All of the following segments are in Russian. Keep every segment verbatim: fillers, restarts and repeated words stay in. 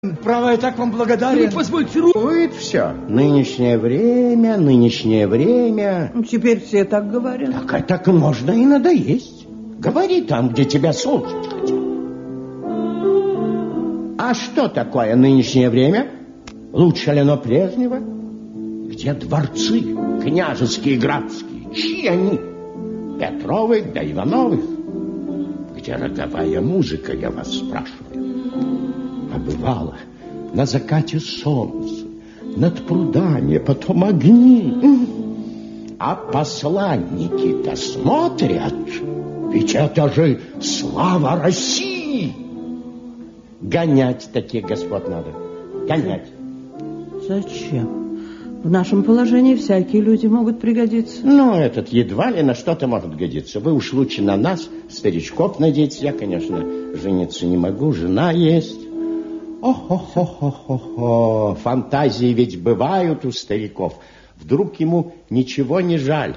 Право, я так вам благодарен. Вы позвольте руку. Будет все. Нынешнее время, нынешнее время. Теперь все так говорят. Так, так можно и надоесть. Говори там, где тебя слушать хотят. А что такое нынешнее время? Лучше ли оно прежнего? Где дворцы княжеские и градские? Чьи они? Петровых да Ивановых. Где роковая музыка, я вас спрашиваю? А бывало, на закате солнца, над прудами, потом огни. А посланники-то смотрят, ведь это же слава России. Гонять таких господ надо, гонять. Зачем? В нашем положении всякие люди могут пригодиться. Ну, этот едва ли на что-то может годиться. Вы уж лучше на нас, старичков, надейтесь. Я, конечно, жениться не могу, жена есть. О-хо-хо-хо-хо-хо. Фантазии ведь бывают у стариков. Вдруг ему ничего не жаль.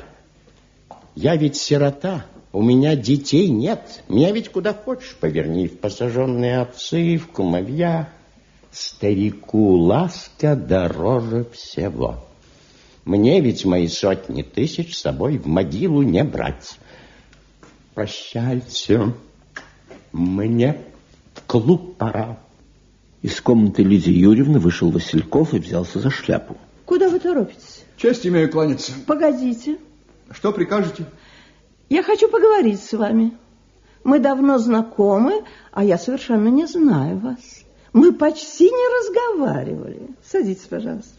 Я ведь сирота, у меня детей нет. Меня ведь куда хочешь поверни, в посаженные отцы, в кумовья. Старику ласка дороже всего. Мне ведь мои сотни тысяч с собой в могилу не брать. Прощайте, мне в клуб пора. Из комнаты Лидии Юрьевны вышел Васильков и взялся за шляпу. Куда вы торопитесь? Честь имею кланяться. Погодите. Что прикажете? Я хочу поговорить с вами. Мы давно знакомы, а я совершенно не знаю вас. Мы почти не разговаривали. Садитесь, пожалуйста.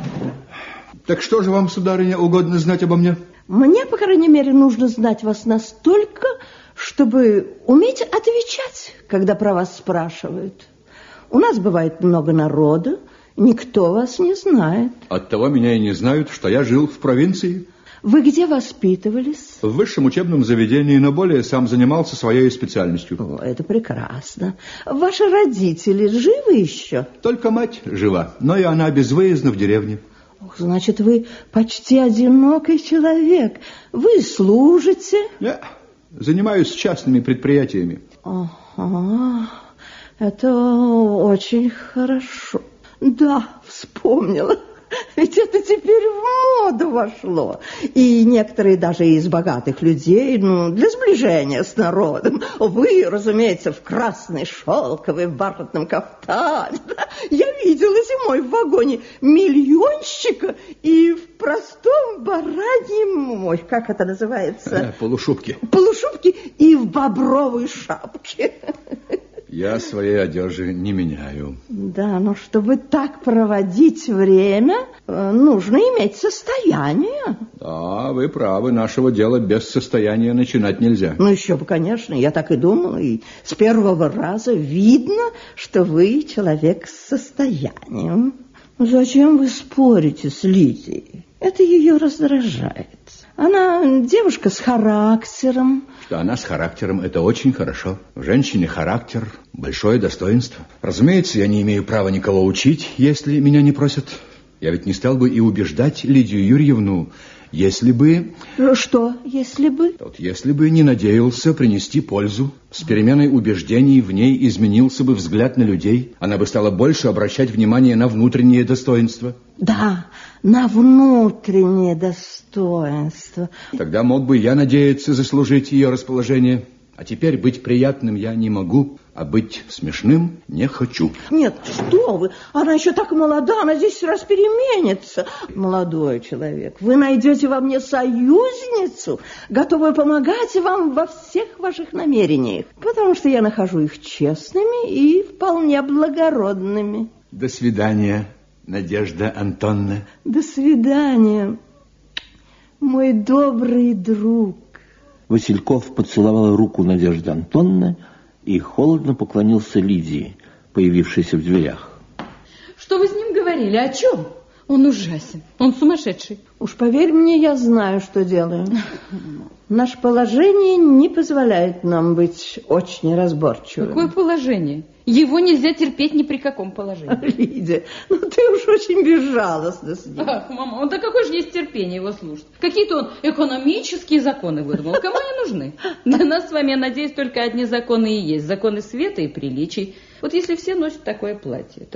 Так что же вам, сударыня, угодно знать обо мне? Мне, по крайней мере, нужно знать вас настолько, чтобы уметь отвечать, когда про вас спрашивают. У нас бывает много народа, никто вас не знает. Оттого меня и не знают, что я жил в провинции. Вы где воспитывались? В высшем учебном заведении, но более сам занимался своей специальностью. О, это прекрасно. Ваши родители живы еще? Только мать жива, но и она безвыездна в деревне. Ох, значит, вы почти одинокий человек. Вы служите? Я занимаюсь частными предприятиями. Ага, это очень хорошо. Да, вспомнила. Ведь это теперь в моду вошло. И некоторые даже из богатых людей, ну, для сближения с народом. Вы, разумеется, в красной шелковой бархатном кафтане. Я видела зимой в вагоне миллионщика и в простом бараньем, ой, как это называется? Э, полушубки. Полушубки и в бобровой шапке. Я своей одежды не меняю. Да, но чтобы так проводить время, нужно иметь состояние. Да, вы правы, нашего дела без состояния начинать нельзя. Ну, еще бы, конечно, я так и думала. И с первого раза видно, что вы человек с состоянием. Зачем вы спорите с Лидией? Это ее раздражает. Она девушка с характером. Что она с характером, это очень хорошо. В женщине характер – большое достоинство. Разумеется, я не имею права никого учить, если меня не просят. Я ведь не стал бы и убеждать Лидию Юрьевну, если бы... Что, если бы? Вот если бы не надеялся принести пользу. С переменой убеждений в ней изменился бы взгляд на людей. Она бы стала больше обращать внимание на внутреннее достоинство. Да, на внутреннее достоинство. Тогда мог бы я надеяться заслужить ее расположение. А теперь быть приятным я не могу, а быть смешным не хочу. Нет, что вы, она еще так молода, она здесь раз переменится. Молодой человек, вы найдете во мне союзницу, готовую помогать вам во всех ваших намерениях, потому что я нахожу их честными и вполне благородными. До свидания, Надежда Антоновна. До свидания, мой добрый друг. Васильков поцеловал руку Надежды Антоновны и холодно поклонился Лидии, появившейся в дверях. Что вы с ним говорили? О чем? Он ужасен. Он сумасшедший. Уж поверь мне, я знаю, что делаю. Наше положение не позволяет нам быть очень разборчивыми. Какое положение? Его нельзя терпеть ни при каком положении. Лидия, ну ты уж очень безжалостна с ним. Ах, мама, да какое же есть терпение его слушать? Какие-то он экономические законы выдумал. Кому они нужны? Для нас с вами, я надеюсь, только одни законы и есть. Законы света и приличий. Вот если все носят такое платье,